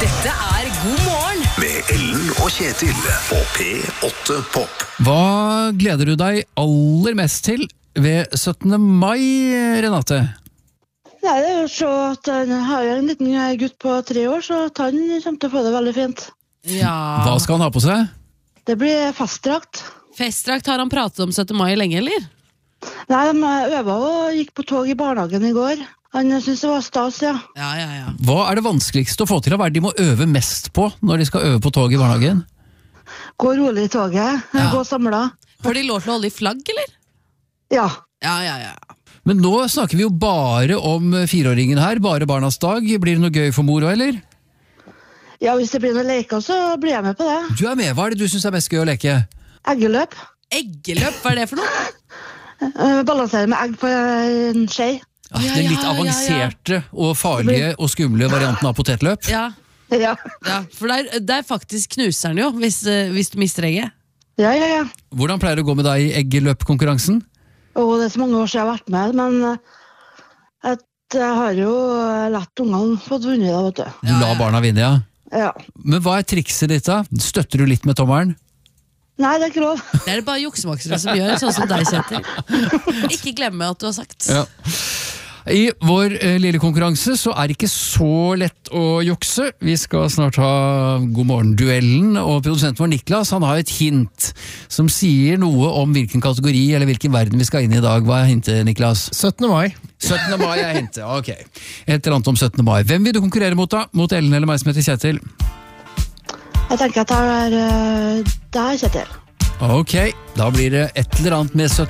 Dette God morgen Med Ellen og Kjetil på P8 Pop. Hva gleder du deg aller mest til ved 17. mai, Renate? Nei, det er jo så at jeg har jo en liten gutt på 3 år, så han kommer til å få det veldig fint. Ja. Hva skal han ha på seg? Det blir festdrakt. Festdrakt, har han pratet om 17. mai lenge, eller? Nei, de øvet og gikk på tog i barnehagen i går. Han synes det var stas, ja. Ja. Hva er det vanskeligste å få til? Hva er det de må øve mest på når de skal øve på tog i barnehagen? Gå rolig i toget, gå samlet. Får de lov til å holde i flagg, eller? Ja. Ja. Men nå snakker vi jo bare om 4-åringen her, bare barnas dag. Blir det noe gøy for mor også, eller? Ja, hvis det blir noen leker, så blir jeg med på det. Du er med, hva er det du synes er mest gøy å leke? Eggeløp. Eggeløp, hva er det for noe? Balansere med egg på en skje. Ja, den litt avanserte og farlige og skumle varianten av potetløp. Ja, Ja. for der faktisk knuser den jo, hvis du mister egget. Ja. Hvordan pleier det å gå med deg i eggeløpkonkurransen? Og det er så mange år siden jeg har vært med, men jeg har jo lett ungene fått vunnet da, vet du. Du la barna vinne, ja. Ja. Men hva er trikset ditt da? Støtter du litt med tommelen? Nei, det er ikke lov. Det er det bare juksemaksere som gjør, sånn som deg, Kjetil. Ikke glemme at du har sagt. Ja. I vår lille konkurranse så er det ikke så lett å jukse. Vi skal snart ha God morgen-duellen, og produsenten vår Niklas, han har et hint som sier noe om hvilken kategori eller hvilken verden vi skal inn i dag. Hva er hintet, Niklas? 17. mai. 17. mai er hintet, ok. Et eller annet om 17. mai. Hvem vil du konkurrere mot da? Mot Ellen eller meg som heter Kjetil? Jeg tenker at det er Kjetil. Ok, da blir det et eller annet med 17.